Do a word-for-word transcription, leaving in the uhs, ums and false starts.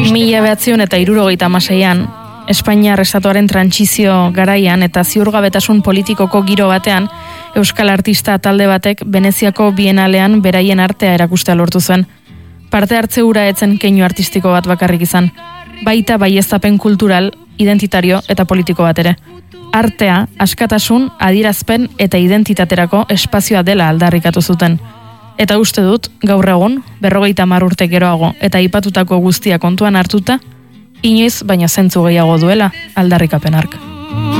Mila behatzion eta hirurogeita hamaseian, Espainiar estatuaren trantsizio garaian eta ziurgabetasun politikoko giro batean, euskal artista talde batek Veneziako Bienalean beraien artea erakustea lortu zuen. Parte hartze hura etzen keinu artistiko bat bakarrik izan, baita baieztapen kultural, identitario eta politiko bat ere. Artea, askatasun, adierazpen eta identitaterako espazioa dela aldarrikatu zuten. Eta uste dut, gaur egun, berrogeita hamar urte geroago eta aipatutako guztia kontuan hartuta, inoiz baina zentzu gehiago duela aldarrikapen hark.